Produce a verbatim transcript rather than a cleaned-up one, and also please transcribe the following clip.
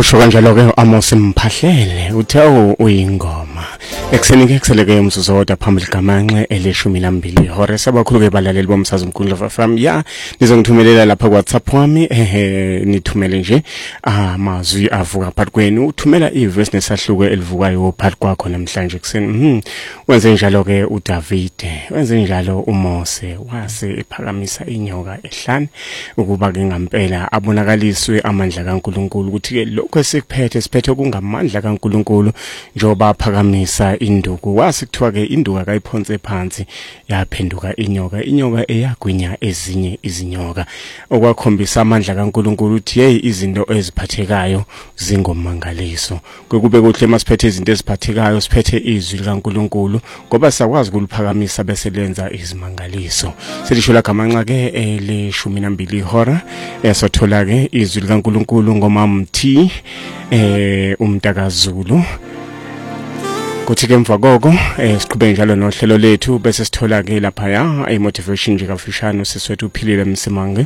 Usho kanjalo ke Amos Mphahlele uthe uyingoma ekseni ke kuseleke umzuzu wodwa phambili gamanxe elishumi nambili ihora sabakhulu ke balaleli bomsakazo omkhulu F M ya nizongithumelela lapha ku WhatsApp wami ehe nithumele nje amazwi avuka phakathi kwenu uthumela iverse nesahluko elivukayo phakathi kwakho namhlanje kuseni mhm wenze njalo ke uDavid wenze njalo uMose wase ephakamisa inyoka ehlane ukuba ke ngampela abonakaliswe amandla kaNkuluNkulu ukuthi ke lokho esikuphethe siphethe kungamandla kaNkuluNkulu njoba phakamisa induku wase kuthiwa ke induka kayiphonse phansi yaphenduka inyoka inyoka eyagwinya ezinye izinyoka okwakhombisa amandla kaNkuluNkulu uthi hey izinto eziphathekayo zingomangaliso kube kuhle masiphethe izinto eziphathekayo siphethe izwi likaNkuluNkulu ngoba sakwazi ukuliphakamisa bese lenza izimangaliso selisho la gamanxa ke elishumi nambili ihora esothola ke izwi likaNkuluNkulu ngomamthi eh umntakaZulu kuthi ke emva koko eh siqhubeke njalo nohlelo lethu bese sithola ke lapha ya i motivation nje kafishane siswethu uphilile Msimange